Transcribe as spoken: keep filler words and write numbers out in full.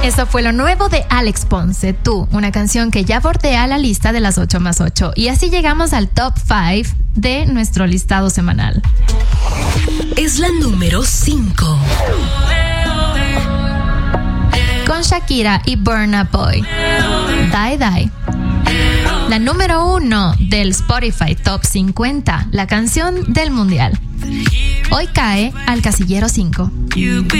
Eso fue lo nuevo de Alex Ponce, Tú, una canción que ya bordea la lista de las ocho más ocho. Y así llegamos al top cinco de nuestro listado semanal. Es la número cinco. Con Shakira y Burna Boy, Die Die. La número uno del Spotify Top cincuenta, la canción del mundial. Hoy cae al casillero cinco.